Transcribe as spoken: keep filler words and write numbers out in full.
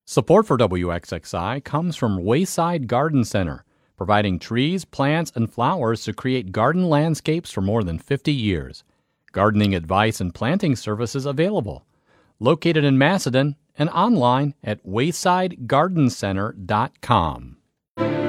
Support for W X X I comes from Wayside Garden Center, providing trees, plants, and flowers to create garden landscapes for more than fifty years. Gardening advice and planting services available. Located in Macedon and online at wayside garden center dot com.